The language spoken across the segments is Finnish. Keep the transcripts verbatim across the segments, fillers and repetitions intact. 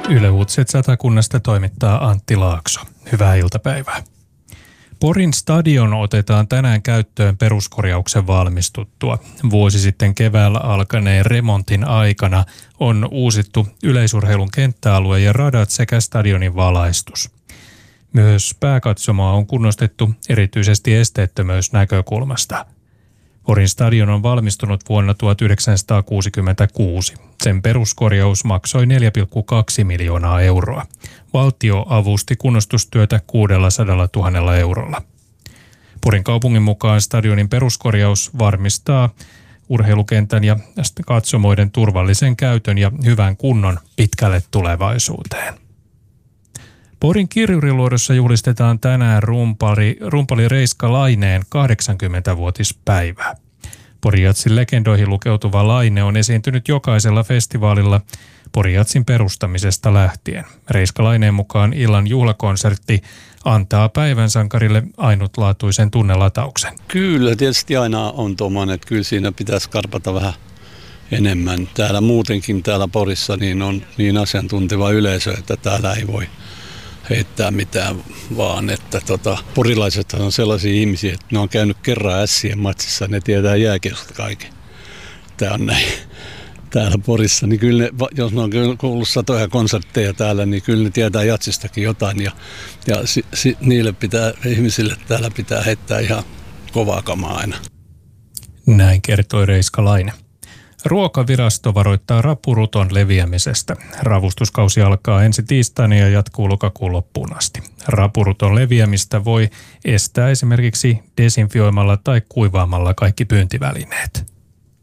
Yle Uutiset Satakunnasta toimittaa Antti Laakso. Hyvää iltapäivää. Porin stadion otetaan tänään käyttöön peruskorjauksen valmistuttua. Vuosi sitten keväällä alkaneen remontin aikana on uusittu yleisurheilun kenttäalue ja radat sekä stadionin valaistus. Myös pääkatsomoa on kunnostettu erityisesti esteettömyysnäkökulmasta. Porin stadion on valmistunut vuonna tuhatyhdeksänsataakuusikymmentäkuusi. Sen peruskorjaus maksoi neljä pilkku kaksi miljoonaa euroa. Valtio avusti kunnostustyötä kuusisataatuhatta eurolla. Porin kaupungin mukaan stadionin peruskorjaus varmistaa urheilukentän ja katsomoiden turvallisen käytön ja hyvän kunnon pitkälle tulevaisuuteen. Porin Kirjuriluodossa juhlistetaan tänään rumpali, rumpali Reiska Laineen kahdeksankymmentävuotispäivää. Pori Jazzin legendoihin lukeutuva Laine on esiintynyt jokaisella festivaalilla Pori Jazzin perustamisesta lähtien. Reiska Laineen mukaan illan juhlakonsertti antaa päivän sankarille ainutlaatuisen tunnelatauksen. Kyllä, tietysti aina on tuommoinen, että kyllä siinä pitäisi karpata vähän enemmän. Täällä muutenkin täällä Porissa niin on niin asiantunteva yleisö, että täällä ei voi heittää mitään, vaan että tota, porilaiset on sellaisia ihmisiä, että ne on käynyt kerran ässien matsissa, ne tietää jääkiekosta kaiken. Tämä on näin. Täällä Porissa, niin kyllä ne, jos ne on kuullut satoja konsertteja täällä, niin kyllä ne tietää jatsistakin jotain. Ja, ja si, si, niille pitää, ihmisille täällä pitää heittää ihan kovaa kamaa aina. Näin kertoi Reiska Laine. Ruokavirasto varoittaa rapuruton leviämisestä. Ravustuskausi alkaa ensi tiistaina ja jatkuu lokakuun loppuun asti. Rapuruton leviämistä voi estää esimerkiksi desinfioimalla tai kuivaamalla kaikki pyyntivälineet.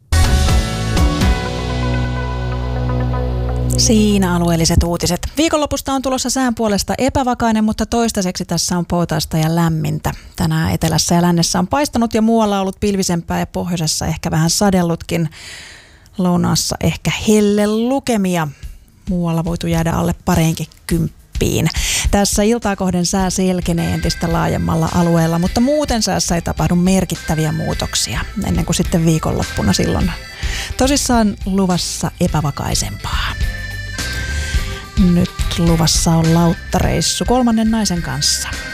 Siinä alueelliset uutiset. Viikonlopusta on tulossa sään puolesta epävakainen, mutta toistaiseksi tässä on poutaista ja lämmintä. Tänään etelässä ja lännessä on paistanut ja muualla ollut pilvisempää ja pohjoisessa ehkä vähän sadellutkin. Lounaassa ehkä helle lukemia. Muualla voitu jäädä alle pareenkin kymppiin. Tässä iltaa kohden sää selkenee entistä laajemmalla alueella, mutta muuten säässä ei tapahdu merkittäviä muutoksia ennen kuin sitten viikonloppuna silloin tosissaan luvassa epävakaisempaa. Nyt luvassa on lauttareissu kolmannen naisen kanssa.